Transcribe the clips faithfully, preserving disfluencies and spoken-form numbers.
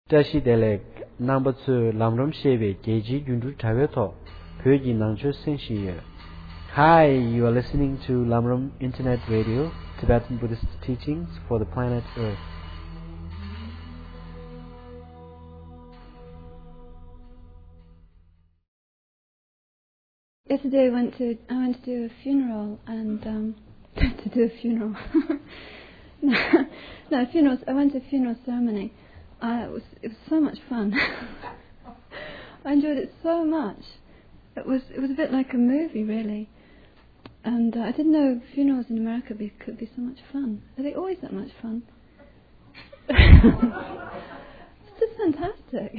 Tashi Delek, number two, Lamram Shebe, Geji Yundu Taveto, Pyoji Nangcho Senshi. Hi, you are listening to Lamram Internet Radio, Tibetan Buddhist teachings for the planet Earth. Yesterday I went to I went to do a funeral and um, to do a funeral. no, no funerals. I went to a funeral ceremony. Uh, it was it was so much fun. I enjoyed it so much. It was it was a bit like a movie, really. And uh, I didn't know funerals in America be, could be so much fun. Are they always that much fun? It's just fantastic.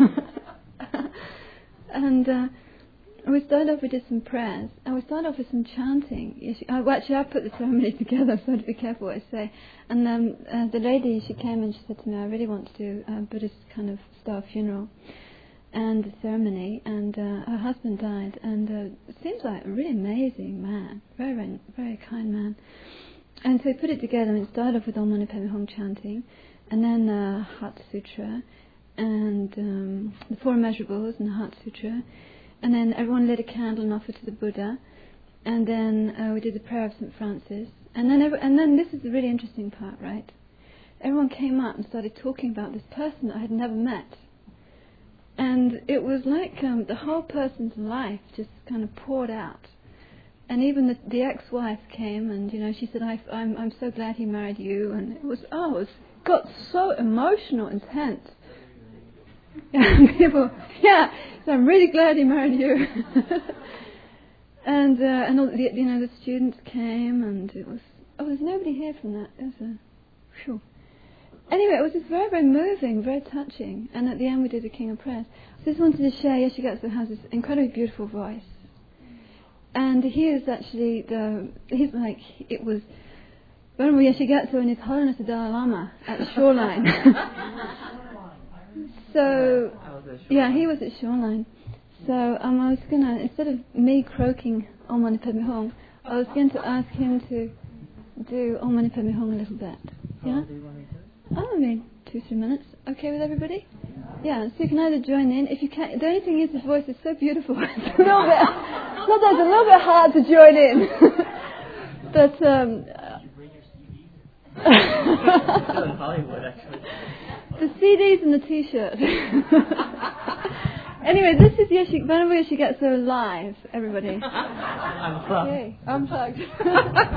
and. Uh, We started off, we did some prayers, and we started off with some chanting. I, well, actually, I put the ceremony together, so I have to be careful what I say. And um, uh, the lady, she came and she said to me, I really want to do a Buddhist kind of style funeral and a ceremony. And uh, her husband died, and uh, it seems like a really amazing man, very, very, very kind man. And so we put it together, and it started off with Om Mani Padme Hum chanting, and then uh, Heart Sutra, and um, the Four Immeasurables and the Heart Sutra. And then everyone lit a candle and offered to the Buddha. And then uh, we did the prayer of Saint Francis. And then every, and then this is the really interesting part, right? Everyone came up and started talking about this person that I had never met. And it was like um, the whole person's life just kind of poured out. And even the, the ex-wife came and, you know, she said, I, I'm, I'm so glad he married you. And it was, oh, it was, got so emotional, intense. And people, yeah, so I'm really glad he married you. and uh, and all the, you know, the students came, and it was, oh, there's nobody here from that. It was a, phew. Anyway, it was just very, very moving, very touching. And at the end, we did the King of Prayers. So I just wanted to share. Yeshigatsu has this incredibly beautiful voice, and he is actually the, he's like, it was Venerable Yeshigatsu and His Holiness the Dalai Lama at Shoreline. So, yeah, he was at Shoreline. So um, I was going to, instead of me croaking Om Mani Padme Hum, I was going to ask him to do Om Mani Padme Hum a little bit. Yeah? Oh, I mean, two, three minutes. Okay with everybody? Yeah, so you can either join in. If you can't, the only thing is his voice is so beautiful. It's a little bit, sometimes a little bit hard to join in. But, um... Still in Hollywood, actually. The C Ds and the T-shirt. Anyway, this is Yeshi, Venerable Yeshigatsu live, everybody. Unplugged. Okay, unplugged.